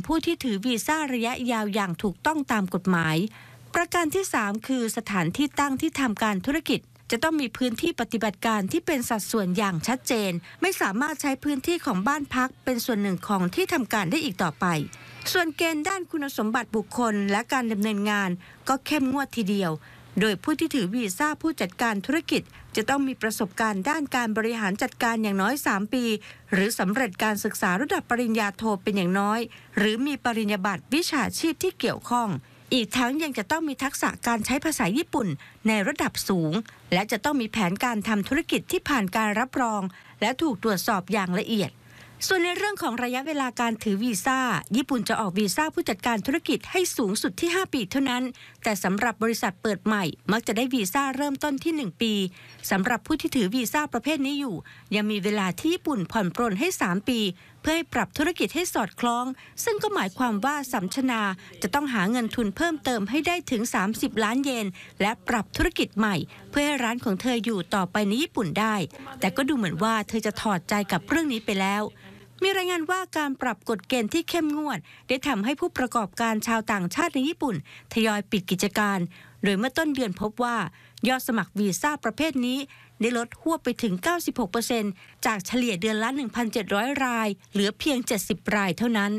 ผู้ที่ถือวีซ่าระยะยาวอย่างถูกต้องตามกฎหมายประการที่ 3 คือสถานที่ตั้งที่ทำการธุรกิจจะต้องมีพื้นที่ปฏิบัติการที่เป็นสัดส่วนอย่างชัดเจนไม่สามารถใช้พื้นที่ของบ้านพักเป็นส่วนหนึ่งของที่ทำการได้อีกต่อไปส่วนเกณฑ์ด้านคุณสมบัติบุคคลและการดำเนินงานก็เข้มงวดทีเดียวโดยผู้ที่ถือวีซ่าผู้จัดการธุรกิจจะต้องมีประสบการณ์ด้านการบริหารจัดการอย่างน้อย3 ปีหรือสำเร็จการศึกษาระดับปริญญาโทเป็นอย่างน้อยหรือมีปริญญาบัตรวิชาชีพที่เกี่ยวข้องอีกทั้งยังจะต้องมีทักษะการใช้ภาษาญี่ปุ่นในระดับสูงและจะต้องมีแผนการทำธุรกิจที่ผ่านการรับรองและถูกตรวจสอบอย่างละเอียดส่วนในเรื่องของระยะเวลาการถือวีซ่าญี่ปุ่นจะออกวีซ่าผู้จัดการธุรกิจให้สูงสุดที่5 ปีเท่านั้นแต่สำหรับบริษัทเปิดใหม่มักจะได้วีซ่าเริ่มต้นที่1 ปีสำหรับผู้ที่ถือวีซ่าประเภทนี้อยู่ยังมีเวลาที่ญี่ปุ่นผ่อนปรนให้3 ปีเพื่อให้ปรับธุรกิจให้สอดคล้องซึ่งก็หมายความว่าสัมชนาจะต้องหาเงินทุนเพิ่มเติมให้ได้ถึง30 ล้านเยนและปรับธุรกิจใหม่เพื่อให้ร้านของเธออยู่ต่อไปในญี่ปุ่นได้แต่ก็ดูเหมือนว่าเธอจะถอดใจกับเรื่องนี้ไปแล้วมีรายงานว่าการปรับกฎเกณฑ์ที่เข้มงวดได้ทำให้ผู้ประกอบการชาวต่างชาติในญี่ปุ่นทยอยปิดกิจการโดยเมื่อต้นเดือนพบว่ายอดสมัครวีซ่าประเภทนี้ได้ลดหวบไปถึง 96% จากเฉลี่ยเดือนละ 1,700 รายเหลือเพียง70 รายเท่านั้น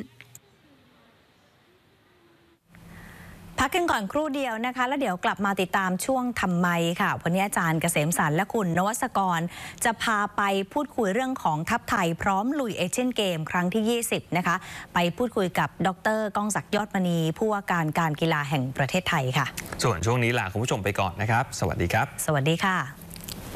พักกันก่อนครู่เดียวนะคะแล้วเดี๋ยวกลับมาติดตามช่วงทำไมค่ะวันนี้อาจารย์เกษมสรรและคุณนวัศกรจะพาไปพูดคุยเรื่องของทัพไทยพร้อมลุยเอเชียนเกมครั้งที่20นะคะไปพูดคุยกับดร.ก้องศักดิ์ยอดมณีผู้ว่าการกีฬาแห่งประเทศไทยค่ะส่วนช่วงนี้ลาคุณผู้ชมไปก่อนนะครับสวัสดีครับสวัสดีค่ะ